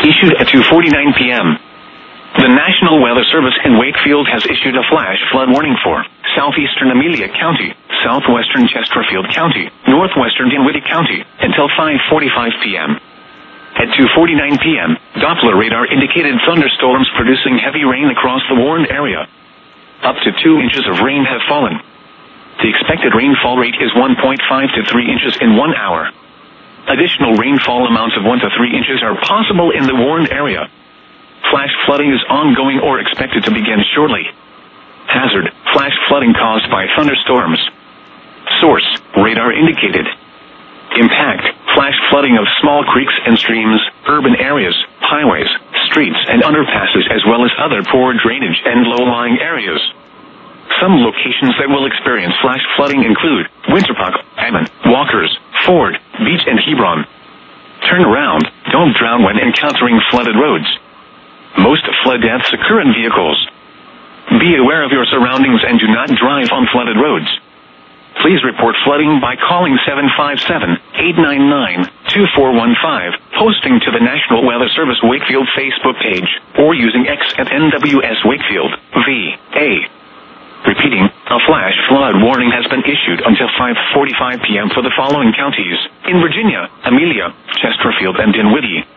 Issued at 2:49 p.m. The National Weather Service in Wakefield has issued a flash flood warning for southeastern Amelia County, southwestern Chesterfield County, northwestern Dinwiddie County, until 5:45 p.m. At 2:49 p.m., Doppler radar indicated thunderstorms producing heavy rain across the warned area. Up to 2 inches of rain have fallen. The expected rainfall rate is 1.5 to 3 inches in 1 hour. Additional rainfall amounts of 1 to 3 inches are possible in the warned area. Flash flooding is ongoing or expected to begin shortly. Hazard: flash flooding caused by thunderstorms. Source: radar indicated. Impact: flash flooding of small creeks and streams, urban areas, highways, streets and underpasses, as well as other poor drainage and low-lying areas. Some locations that will experience flash flooding include Winterpark, Ammon, Walkers, Ford, Beach and Hebron. Turn around, don't drown when encountering flooded roads. Most flood deaths occur in vehicles. Be aware of your surroundings and do not drive on flooded roads. Please report flooding by calling 757-899-2415, posting to the National Weather Service Wakefield Facebook page, or using X at NWS Wakefield, VA. Repeating, a flash flood warning has been issued until 5:45 p.m. for the following counties: in Virginia, Amelia, Chesterfield and Dinwiddie.